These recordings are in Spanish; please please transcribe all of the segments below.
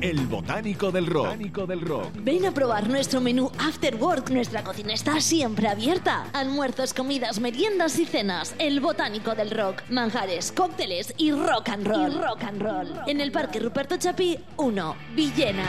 El Botánico del Rock. Ven a probar nuestro menú After Work. Nuestra cocina está siempre abierta. Almuerzos, comidas, meriendas y cenas. El Botánico del Rock. Manjares, cócteles y rock and roll. En el Parque Ruperto Chapí 1, Villena.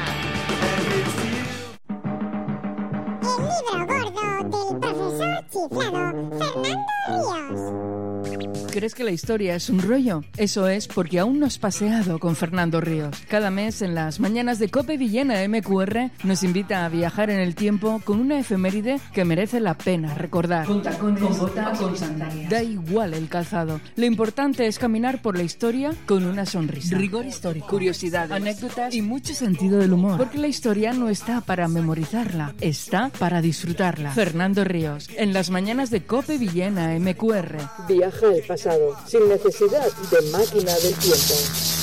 El libro gordo del profesor chiflado Fernando Ríos. ¿Crees que la historia es un rollo? Eso es porque aún no has paseado con Fernando Ríos. Cada mes en las mañanas de COPE Villena MQR nos invita a viajar en el tiempo con una efeméride que merece la pena recordar. Con tacones, con botas, con sandalias. Da igual el calzado. Lo importante es caminar por la historia con una sonrisa. Rigor histórico, curiosidades, anécdotas y mucho sentido del humor. Porque la historia no está para memorizarla, está para disfrutarla. Fernando Ríos, en las mañanas de COPE Villena MQR. Viaja al pasado sin necesidad de máquina del tiempo.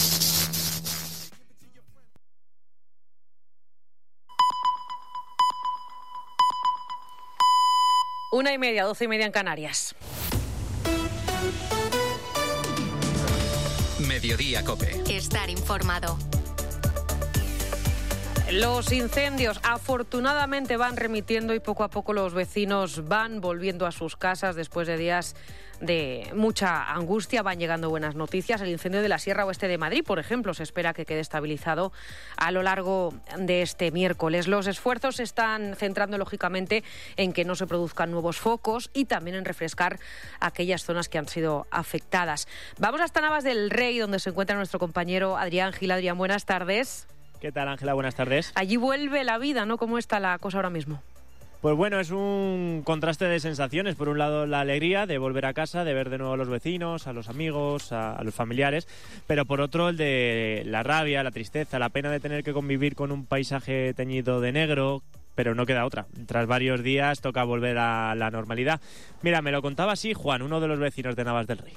Una y media, 12:30 en Canarias. Mediodía COPE. Estar informado. Los incendios afortunadamente van remitiendo y poco a poco los vecinos van volviendo a sus casas después de días de mucha angustia. Van llegando buenas noticias. El incendio de la Sierra Oeste de Madrid, por ejemplo, se espera que quede estabilizado a lo largo de este miércoles. Los esfuerzos se están centrando lógicamente en que no se produzcan nuevos focos y también en refrescar aquellas zonas que han sido afectadas. Vamos hasta Navas del Rey, donde se encuentra nuestro compañero Adrián Gil. Adrián, buenas tardes. ¿Qué tal, Ángela? Buenas tardes. Allí vuelve la vida, ¿no? ¿Cómo está la cosa ahora mismo? Pues bueno, es un contraste de sensaciones. Por un lado, la alegría de volver a casa, de ver de nuevo a los vecinos, a los amigos, a los familiares, pero por otro, el de la rabia, la tristeza, la pena de tener que convivir con un paisaje teñido de negro, pero no queda otra. Tras varios días toca volver a la normalidad. Mira, me lo contaba así Juan, uno de los vecinos de Navas del Rey.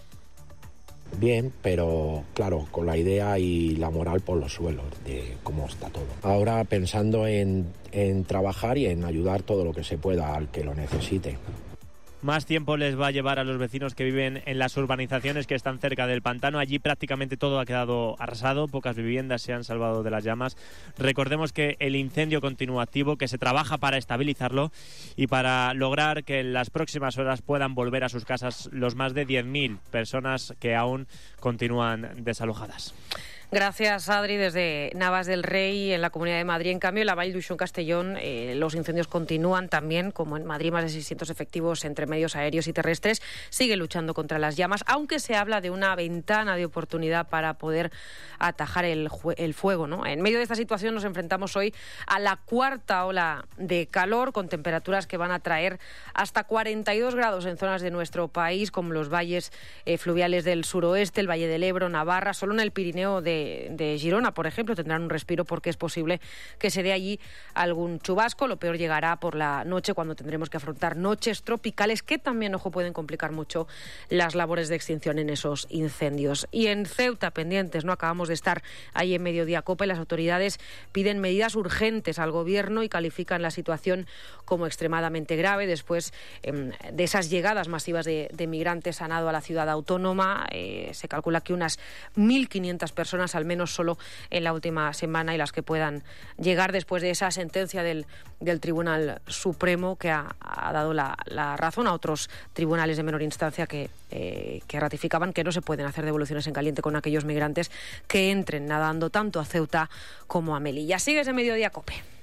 Bien, pero claro, con la idea y la moral por los suelos de cómo está todo. Ahora pensando en trabajar y en ayudar todo lo que se pueda al que lo necesite. Más tiempo les va a llevar a los vecinos que viven en las urbanizaciones que están cerca del pantano. Allí prácticamente todo ha quedado arrasado, pocas viviendas se han salvado de las llamas. Recordemos que el incendio continúa activo, que se trabaja para estabilizarlo y para lograr que en las próximas horas puedan volver a sus casas los más de 10.000 personas que aún continúan desalojadas. Gracias, Adri, desde Navas del Rey, en la Comunidad de Madrid. En cambio, en la Vall d'Uixó, Castellón, los incendios continúan también, como en Madrid, más de 600 efectivos entre medios aéreos y terrestres siguen luchando contra las llamas, aunque se habla de una ventana de oportunidad para poder atajar el fuego, ¿no? En medio de esta situación nos enfrentamos hoy a la cuarta ola de calor, con temperaturas que van a traer hasta 42 grados en zonas de nuestro país, como los valles fluviales del suroeste, el Valle del Ebro, Navarra. Solo en el Pirineo de Girona, por ejemplo, tendrán un respiro porque es posible que se dé allí algún chubasco. Lo peor llegará por la noche, cuando tendremos que afrontar noches tropicales que también, ojo, pueden complicar mucho las labores de extinción en esos incendios. Y en Ceuta, pendientes, ¿no? Acabamos de estar ahí en Mediodía COPE. Las autoridades piden medidas urgentes al gobierno y califican la situación como extremadamente grave después de esas llegadas masivas de migrantes a nado a la ciudad autónoma. Se calcula que unas 1.500 personas al menos solo en la última semana, y las que puedan llegar después de esa sentencia del Tribunal Supremo, que ha dado la razón a otros tribunales de menor instancia que ratificaban que no se pueden hacer devoluciones en caliente con aquellos migrantes que entren nadando tanto a Ceuta como a Melilla. Sigues en Mediodía COPE.